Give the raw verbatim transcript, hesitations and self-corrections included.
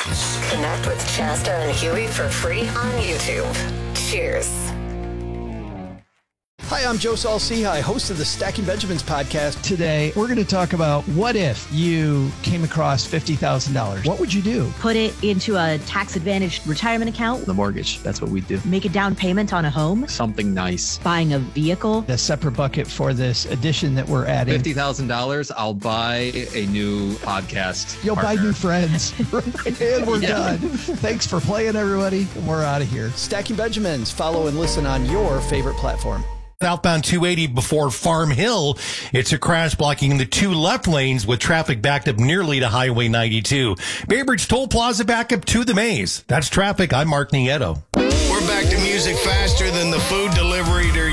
Connect with Shasta and Huey for free on YouTube. Cheers. Hi, I'm Joe Saul-Sehy, host of the Stacking Benjamins podcast. Today, we're going to talk about what if you came across fifty thousand dollars? What would you do? Put it into a tax-advantaged retirement account. The mortgage, that's what we do. Make a down payment on a home. Something nice. Buying a vehicle. A separate bucket for this edition that we're adding. fifty thousand dollars, I'll buy a new podcast You'll partner. buy new friends. And we're Yeah. done. Thanks for playing, everybody. We're out of here. Stacking Benjamins. Follow and listen on your favorite platform. Southbound two eighty before Farm Hill. It's a crash blocking the two left lanes with traffic backed up nearly to Highway ninety-two. Bay Bridge Toll Plaza back up to the maze. That's traffic. I'm Mark Nieto. We're back to music faster than the food delivery to